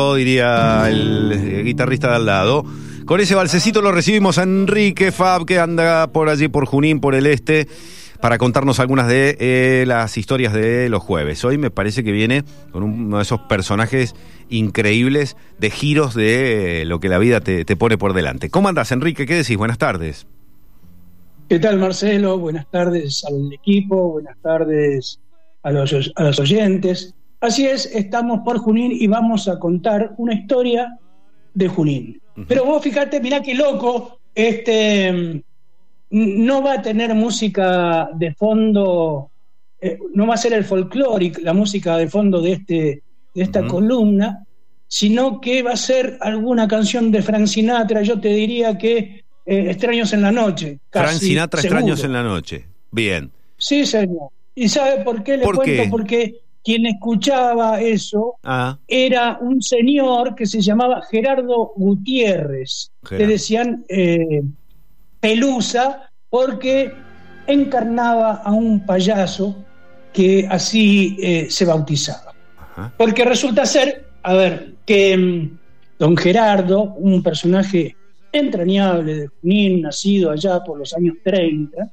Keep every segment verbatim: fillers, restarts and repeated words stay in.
Diría el guitarrista de al lado. Con ese balsecito lo recibimos a Enrique Fab, que anda por allí, por Junín, por el este, para contarnos algunas de eh, las historias de los jueves. Hoy me parece que viene con uno de esos personajes increíbles de giros de eh, lo que la vida te, te pone por delante. ¿Cómo andás, Enrique? ¿Qué decís? Buenas tardes. ¿Qué tal, Marcelo? Buenas tardes al equipo, buenas tardes a los, a los oyentes. Así es, estamos por Junín y vamos a contar una historia de Junín. Uh-huh. Pero vos fíjate, mirá qué loco, este no va a tener música de fondo, eh, no va a ser el folclore, la música de fondo de, este, de esta uh-huh. columna, sino que va a ser alguna canción de Frank Sinatra. Yo te diría que eh, Extraños en la Noche. Frank Sinatra, seguro. Extraños en la Noche. Bien. Sí, señor. ¿Y sabe por qué le ¿Por cuento? qué? Porque quien escuchaba eso ah. era un señor que se llamaba Gerardo Gutiérrez. Gerardo. Le decían eh, Pelusa porque encarnaba a un payaso que así eh, se bautizaba. Ajá. Porque resulta ser, a ver, que um, don Gerardo, un personaje entrañable de Junín, nacido allá por los años treinta,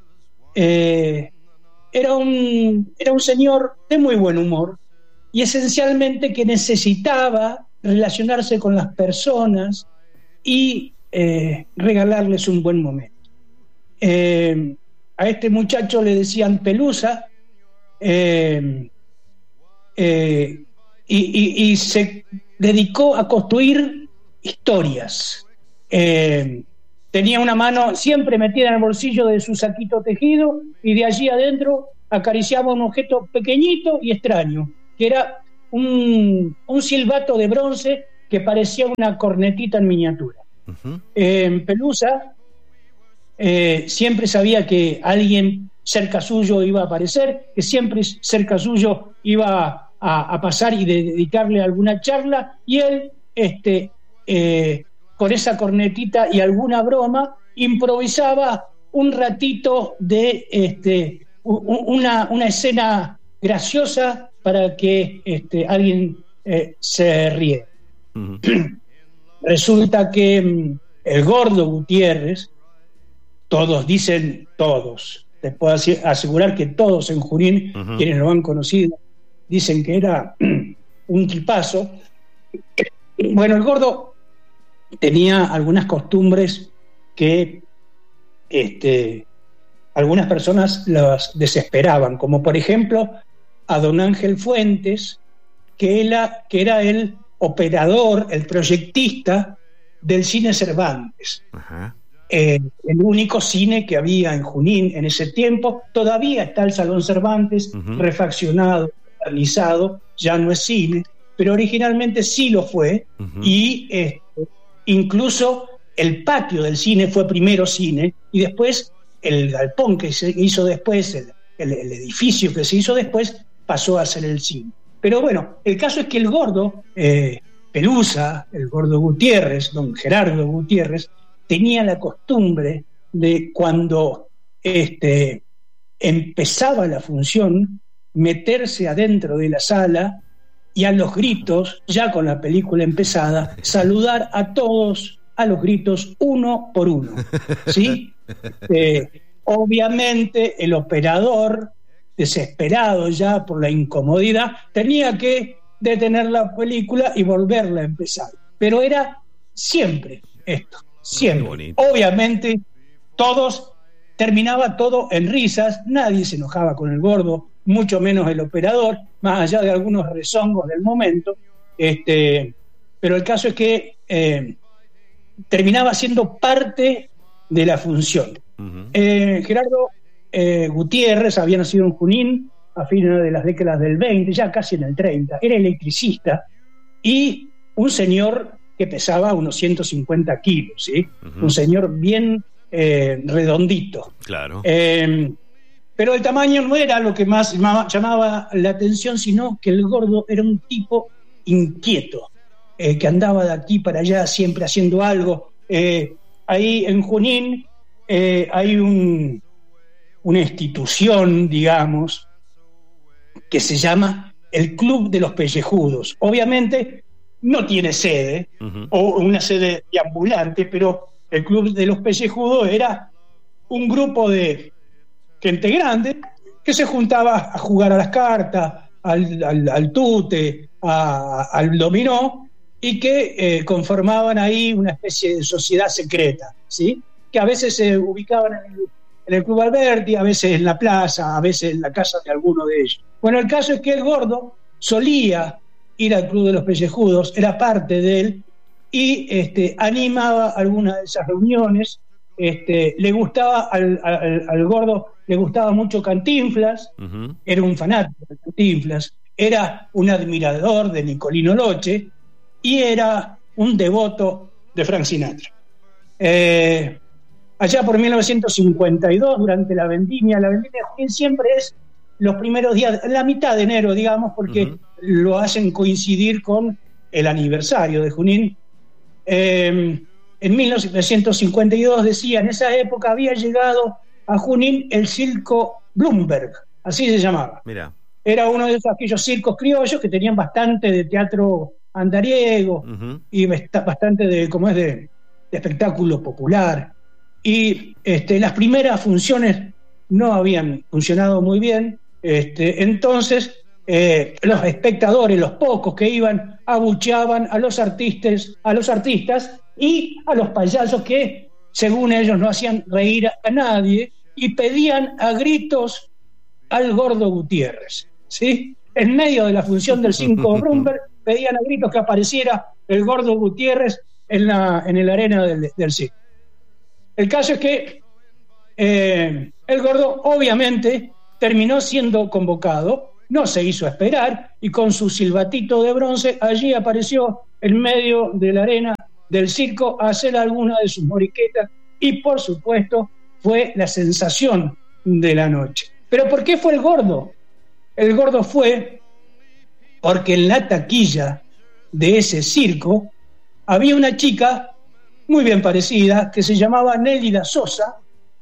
eh, Era un, era un señor de muy buen humor y esencialmente que necesitaba relacionarse con las personas y eh, regalarles un buen momento. Eh, a este muchacho le decían Pelusa eh, eh, y, y, y se dedicó a construir historias. Eh, Tenía una mano siempre metida en el bolsillo de su saquito tejido y de allí adentro acariciaba un objeto pequeñito y extraño, que era un, un silbato de bronce que parecía una cornetita en miniatura. Uh-huh. Eh, Pelusa eh, siempre sabía que alguien cerca suyo iba a aparecer, que siempre cerca suyo iba a, a pasar y de, dedicarle alguna charla, y él... este eh, con esa cornetita y alguna broma, improvisaba un ratito de este, una, una escena graciosa para que este, alguien eh, se ríe. Uh-huh. Resulta que um, el Gordo Gutiérrez, todos dicen todos, te puedo asegurar que todos en Junín, uh-huh. quienes lo han conocido, dicen que era un tipazo. Bueno, el Gordo tenía algunas costumbres que este, algunas personas las desesperaban, como por ejemplo a don Ángel Fuentes, que era, que era el operador, el proyectista del cine Cervantes. Uh-huh. Eh, el único cine que había en Junín en ese tiempo. Todavía está el Salón Cervantes, uh-huh. refaccionado, modernizado, ya no es cine, pero originalmente sí lo fue. Uh-huh. y eh, Incluso el patio del cine fue primero cine y después el galpón que se hizo después, el, el, el edificio que se hizo después, pasó a ser el cine. Pero bueno, el caso es que el Gordo eh, Pelusa, el Gordo Gutiérrez, don Gerardo Gutiérrez, tenía la costumbre de cuando este, empezaba la función, meterse adentro de la sala y a los gritos, ya con la película empezada, saludar a todos a los gritos uno por uno, ¿sí? Eh, obviamente el operador, desesperado ya por la incomodidad, tenía que detener la película y volverla a empezar. Pero era siempre esto, siempre. Obviamente todos, terminaba todo en risas, nadie se enojaba con el Gordo, mucho menos el operador, más allá de algunos rezongos del momento, este, pero el caso es que eh, terminaba siendo parte de la función. Uh-huh. Eh, Gerardo eh, Gutiérrez había nacido en Junín a fines de las décadas del veinte, ya casi en el treinta, era electricista y un señor que pesaba unos ciento cincuenta kilos, ¿sí? Uh-huh. Un señor bien eh, redondito. Claro. Eh, Pero el tamaño no era lo que más llamaba la atención, sino que el Gordo era un tipo inquieto, eh, que andaba de aquí para allá siempre haciendo algo. Eh, ahí en Junín eh, hay un, una institución, digamos, que se llama el Club de los Pellejudos. Obviamente no tiene sede, uh-huh. o una sede ambulante, pero el Club de los Pellejudos era un grupo de gente grande que se juntaba a jugar a las cartas, al, al, al tute, a, al dominó, y que eh, conformaban ahí una especie de sociedad secreta, ¿sí? Que a veces se ubicaban en el, en el Club Alberti, a veces en la plaza, a veces en la casa de alguno de ellos. Bueno, el caso es que el Gordo solía ir al Club de los Pellejudos, era parte de él, y este, animaba algunas de esas reuniones. Este, le gustaba al, al, al Gordo, le gustaba mucho Cantinflas, uh-huh. era un fanático de Cantinflas, era un admirador de Nicolino Loche y era un devoto de Frank Sinatra. Eh, allá por mil novecientos cincuenta y dos, durante la vendimia, la vendimia de Junín siempre es los primeros días, la mitad de enero, digamos, porque uh-huh. lo hacen coincidir con el aniversario de Junín. Eh, en mil novecientos cincuenta y dos, decía, en esa época había llegado a Junín el circo Bloomberg, así se llamaba. Mirá. Era uno de esos, aquellos circos criollos que tenían bastante de teatro andariego uh-huh. y bastante de, como es, de, de espectáculo popular. Y este, las primeras funciones no habían funcionado muy bien, este, entonces eh, los espectadores, los pocos que iban, abucheaban a los artistas, a los artistas y a los payasos que, según ellos, no hacían reír a nadie y pedían a gritos al Gordo Gutiérrez, ¿sí? En medio de la función del circo Bloomberg pedían a gritos que apareciera el Gordo Gutiérrez en la en el arena del, del circo. El caso es que eh, el Gordo obviamente terminó siendo convocado, no se hizo esperar, y con su silbatito de bronce allí apareció en medio de la arena del circo a hacer alguna de sus moriquetas, y por supuesto fue la sensación de la noche. ¿Pero por qué fue el Gordo? El Gordo fue porque en la taquilla de ese circo había una chica muy bien parecida que se llamaba Nélida Sosa,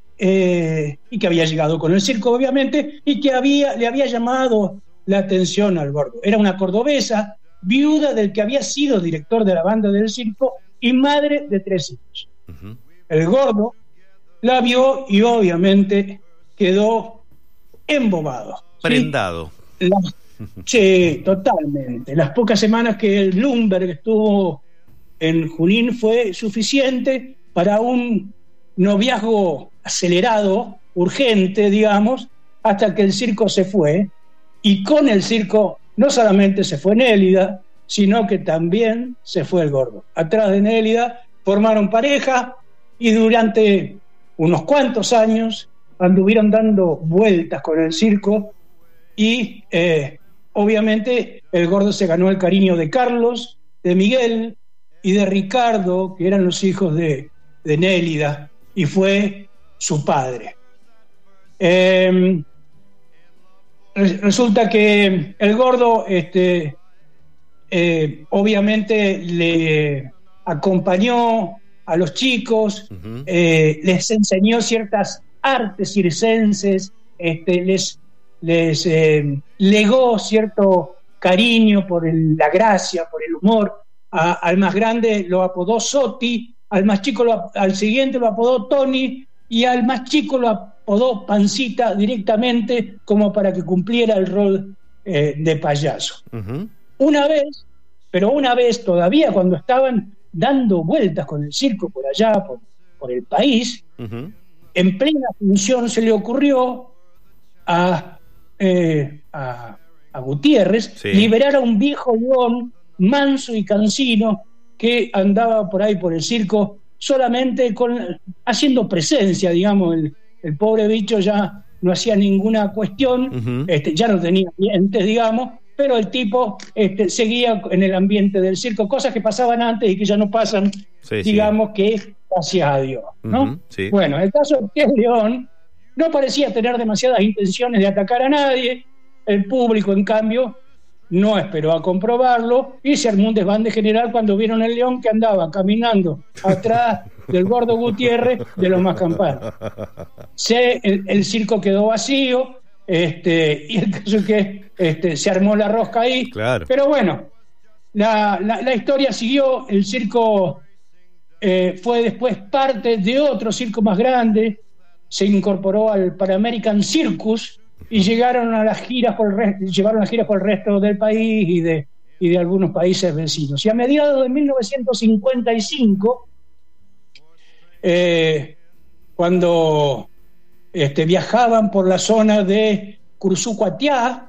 eh, y que había llegado con el circo obviamente, y que había, le había llamado la atención al Gordo. Era una cordobesa, viuda del que había sido director de la banda del circo y madre de tres hijos. Uh-huh. El Gordo la vio y obviamente quedó embobado. Prendado. ¿Sí? Las, sí, totalmente. Las pocas semanas que el Bloomberg estuvo en Junín fue suficiente para un noviazgo acelerado, urgente, digamos, hasta que el circo se fue. Y con el circo no solamente se fue Nélida, sino que también se fue el Gordo. Atrás de Nélida formaron pareja y durante unos cuantos años anduvieron dando vueltas con el circo y eh, obviamente el Gordo se ganó el cariño de Carlos, de Miguel y de Ricardo, que eran los hijos de, de Nélida, y fue su padre. Eh, resulta que el Gordo este, eh, obviamente le acompañó a los chicos, uh-huh. eh, les enseñó ciertas artes circenses, este, les, les eh, legó cierto cariño por el, la gracia, por el humor. A, al más grande lo apodó Soti, al más chico lo, al siguiente lo apodó Tony y al más chico lo apodó Pancita directamente, como para que cumpliera el rol eh, de payaso. Uh-huh. Una vez, pero una vez todavía cuando estaban dando vueltas con el circo por allá, por, por el país, uh-huh. en plena función se le ocurrió a, eh, a, a Gutiérrez sí. liberar a un viejo león manso y cansino que andaba por ahí por el circo solamente con, haciendo presencia, digamos. El, el pobre bicho ya no hacía ninguna cuestión, uh-huh. este, ya no tenía dientes, digamos, pero el tipo este, seguía en el ambiente del circo, cosas que pasaban antes y que ya no pasan, sí, digamos sí. que gracias a Dios, ¿no? Uh-huh, sí. Bueno, el caso es que el león no parecía tener demasiadas intenciones de atacar a nadie. El público, en cambio, no esperó a comprobarlo y se armó un desbande general cuando vieron el león que andaba caminando atrás del Gordo Gutiérrez de los más campanos. Se, el, el circo quedó vacío, este, y el caso es que este, se armó la rosca ahí. Claro. Pero bueno, la, la, la historia siguió, el circo eh, fue después parte de otro circo más grande, se incorporó al Pan American Circus y llegaron a las giras por el resto, llevaron las giras por el resto del país y de, y de algunos países vecinos. Y a mediados de mil novecientos cincuenta y cinco, eh, cuando este, viajaban por la zona de Cursucuatiá,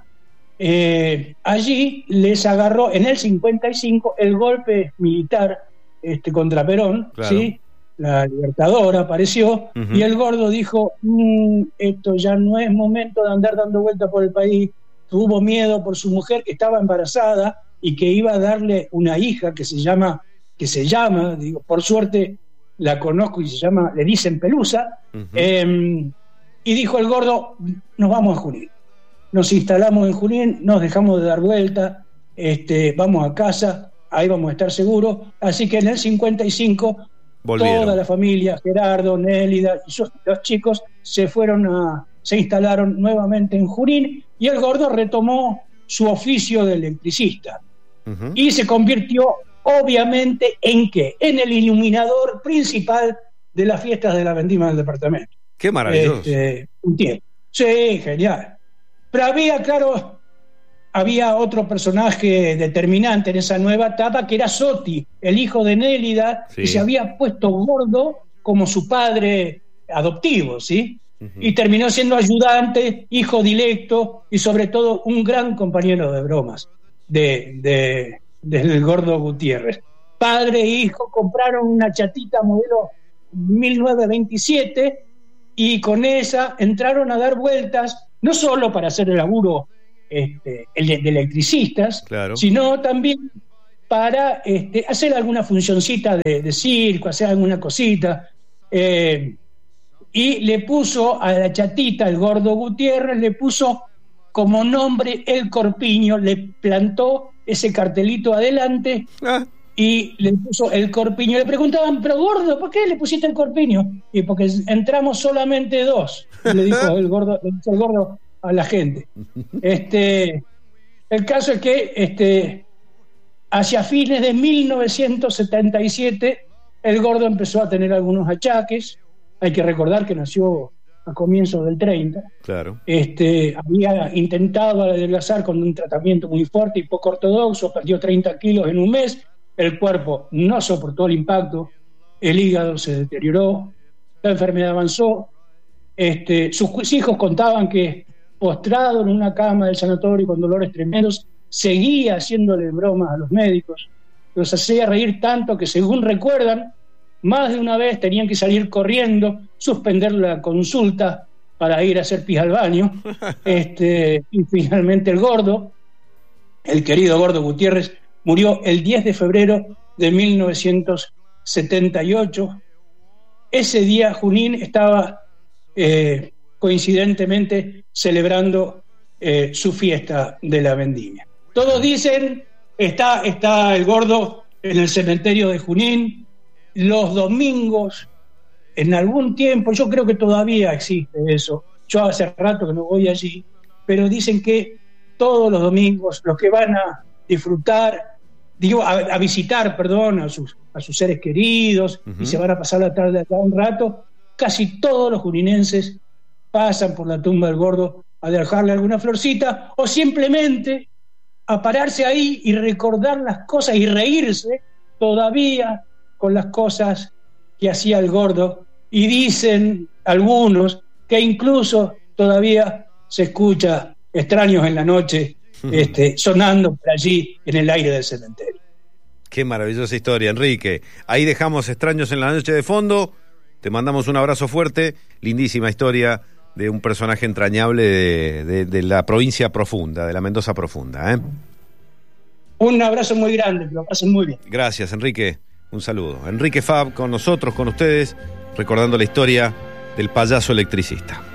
eh, allí les agarró en el cincuenta y cinco el golpe militar este, contra Perón, claro. ¿Sí? La Libertadora apareció, uh-huh. Y el Gordo dijo, mmm, esto ya no es momento de andar dando vueltas por el país. Tuvo miedo por su mujer, que estaba embarazada y que iba a darle una hija que se llama, que se llama, digo, por suerte la conozco y se llama, le dicen Pelusa, uh-huh. eh, y dijo el Gordo, nos vamos a Junín. Nos instalamos en Junín, nos dejamos de dar vuelta, este, vamos a casa, ahí vamos a estar seguros. Así que en el cincuenta y cinco volvieron. Toda la familia, Gerardo, Nélida y sus, los chicos se fueron a, se instalaron nuevamente en Junín y el Gordo retomó su oficio de electricista. Uh-huh. Y se convirtió, obviamente, ¿en qué? En el iluminador principal de las fiestas de la vendimia del departamento. ¡Qué maravilloso! Este, un tiempo. Sí, genial. Pero había, claro, había otro personaje determinante en esa nueva etapa, que era Soti, el hijo de Nélida, sí. Que se había puesto Gordo como su padre adoptivo, ¿sí? Uh-huh. Y terminó siendo ayudante, hijo directo y sobre todo un gran compañero de bromas de, de, del Gordo Gutiérrez. Padre e hijo compraron una chatita modelo mil novecientos veintisiete y con esa entraron a dar vueltas, no solo para hacer el laburo este, el de, de electricistas, claro. Sino también para este, hacer alguna funcioncita de, de circo, hacer alguna cosita. Eh, y le puso a la chatita, el Gordo Gutiérrez, le puso como nombre El Corpiño, le plantó ese cartelito adelante ah. y le puso El Corpiño. Le preguntaban, pero Gordo, ¿por qué le pusiste El Corpiño? Y porque entramos solamente dos, le dijo el Gordo, le dijo el Gordo a la gente. Este, el caso es que este, hacia fines de mil novecientos setenta y siete el Gordo empezó a tener algunos achaques. Hay que recordar que nació a comienzos del treinta. Claro. Este, había intentado adelgazar con un tratamiento muy fuerte y poco ortodoxo, perdió treinta kilos en un mes, el cuerpo no soportó el impacto, el hígado se deterioró, la enfermedad avanzó. Este, sus hijos contaban que postrado en una cama del sanatorio con dolores tremendos, seguía haciéndole bromas a los médicos, los hacía reír tanto que, según recuerdan, más de una vez tenían que salir corriendo, suspender la consulta para ir a hacer pis al baño. Este, y finalmente el Gordo, el querido Gordo Gutiérrez, murió el diez de febrero de mil novecientos setenta y ocho. Ese día Junín estaba eh, coincidentemente celebrando eh, su fiesta de la vendimia. Todos dicen, está, está el Gordo en el cementerio de Junín, los domingos, en algún tiempo, yo creo que todavía existe eso, yo hace rato que no voy allí, pero dicen que todos los domingos los que van a disfrutar, digo, a, a visitar, perdón, a sus, a sus seres queridos, uh-huh. Y se van a pasar la tarde acá un rato, casi todos los juninenses pasan por la tumba del Gordo a dejarle alguna florcita o simplemente a pararse ahí y recordar las cosas y reírse todavía con las cosas que hacía el Gordo. Y dicen algunos que incluso todavía se escucha Extraños en la Noche este, sonando por allí en el aire del cementerio. Qué maravillosa historia, Enrique. Ahí dejamos Extraños en la Noche de fondo. Te mandamos un abrazo fuerte. Lindísima historia de un personaje entrañable de, de, de la provincia profunda, de la Mendoza profunda, ¿eh? Un abrazo muy grande, que lo pasen muy bien. Gracias, Enrique. Un saludo. Enrique Fab con nosotros, con ustedes, recordando la historia del payaso electricista.